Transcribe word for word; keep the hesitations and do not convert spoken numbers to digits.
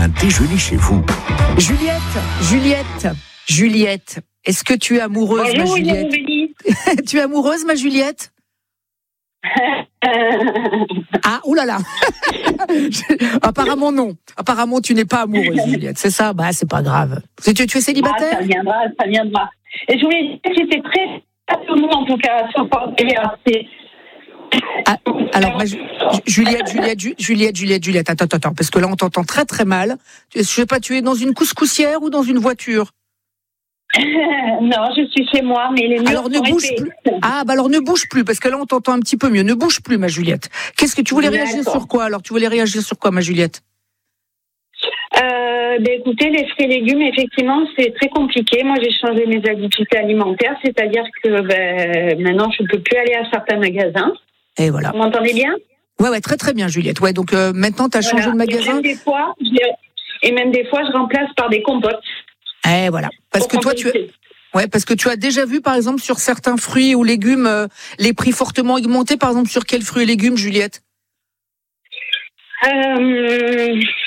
un déjeuner chez vous. Juliette, Juliette, Juliette, est-ce que tu es amoureuse, Bonjour, ma Juliette? Tu es amoureuse, ma Juliette? Ah, oulala. Apparemment non. Apparemment tu n'es pas amoureuse, Juliette. C'est ça? Bah c'est pas grave. Tu, tu es célibataire? Ah, ça viendra, ça viendra. Et je voulais dire que j'étais très passionnée en tout cas sur c'est... Ah, alors, ma, Juliette, Juliette, Juliette, Juliette, Juliette, attends, attends, attends, parce que là on t'entend très très mal. Je sais pas, tu es dans une couscoussière ou dans une voiture? Non, je suis chez moi, mais les murs alors ne sont bouge épais. plus. Ah bah alors ne bouge plus, parce que là on t'entend un petit peu mieux. Ne bouge plus, ma Juliette. Qu'est-ce que tu voulais réagir D'accord. sur quoi? Alors tu voulais réagir sur quoi, ma Juliette? Euh, ben écoutez, les fruits et légumes, effectivement, c'est très compliqué. Moi, j'ai changé mes habitudes alimentaires, c'est-à-dire que ben, maintenant, je ne peux plus aller à certains magasins. Et voilà. Vous m'entendez bien? Ouais, ouais, très très bien, Juliette. Ouais, donc euh, maintenant tu as changé Voilà. de magasin. Et même des fois, je, et même des fois, je remplace par des compotes. Eh voilà, parce que toi tu as... Ouais, parce que tu as déjà vu, par exemple, sur certains fruits ou légumes, euh, les prix fortement augmentés. Par exemple, sur quels fruits et légumes, Juliette? Euh,